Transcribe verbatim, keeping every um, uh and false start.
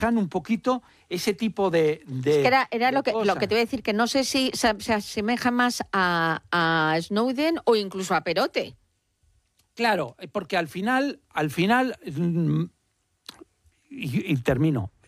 un poquito ese tipo de, de es que era, era de lo que cosas. lo que te voy a decir, que no sé si se, se asemeja más a, a Snowden o incluso a Perote. Claro, porque al final, al final, y, y termino,